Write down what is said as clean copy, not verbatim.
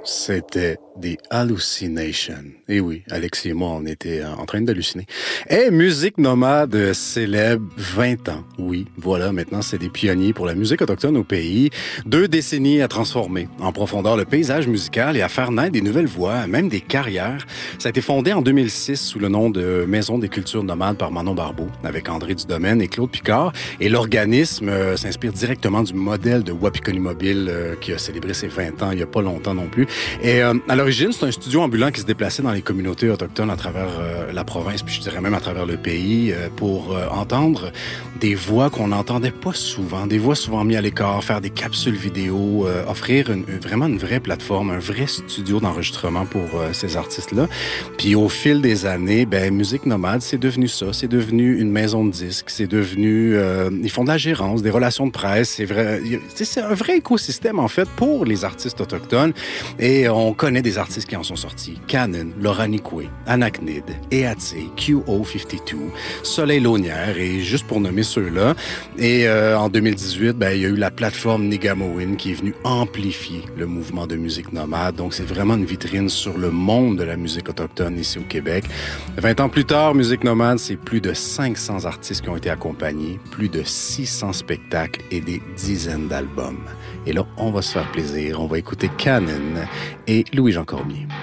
C'était The Hallucination. Et oui, Alexis et moi, on était en train d'halluciner. Et Musique Nomade célèbre 20 ans. Oui, voilà, maintenant, c'est des pionniers pour la musique autochtone au pays. 2 décennies à transformer en profondeur le paysage musical et à faire naître des nouvelles voix, même des carrières. Ça a été fondé en 2006 sous le nom de Maison des cultures nomades par Manon Barbeau, avec André Dudomaine et Claude Picard. Et l'organisme s'inspire directement du modèle de Wapikoni Mobile qui a célébré ses 20 ans il n'y a pas longtemps non plus. Et à l'origine, c'est un studio ambulant qui se déplaçait dans les communautés autochtones à travers la province, puis je dirais même à travers le pays, pour entendre des voix qu'on n'entendait pas souvent, des voix souvent mises à l'écart, faire des capsules vidéo, offrir vraiment une vraie plateforme, un vrai studio d'enregistrement pour ces artistes-là. Puis au fil des années, Musique Nomade, c'est devenu ça. C'est devenu une maison de disques, c'est devenu... ils font de la gérance, des relations de presse, c'est vrai. C'est un vrai écosystème, en fait, pour les artistes autochtones. Et on connaît des artistes qui en sont sortis. Canon, Laura Nikwe, Anaknid, Eatse, QO52, Soleil Launière, et juste pour nommer ceux-là. Et en 2018, il y a eu la plateforme Nigamoin qui est venue amplifier le mouvement de musique nomade. Donc, c'est vraiment une vitrine sur le monde de la musique autochtone ici au Québec. 20 ans plus tard, Musique Nomade, c'est plus de 500 artistes qui ont été accompagnés, plus de 600 spectacles et des dizaines d'albums. Et là, on va se faire plaisir. On va écouter Canon et Louis-Jean Cormier.